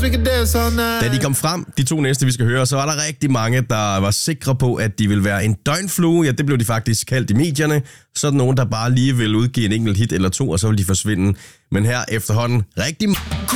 we can dance all night. Da de kom frem, de to næste, vi skal høre, så var der rigtig mange, der var sikre på, at de ville være en døgnflue. Ja, det blev de faktisk kaldt i medierne. Sådan nogen, der bare lige vil udgive en enkelt hit eller to, og så vil de forsvinde. Men her efterhånden rigtig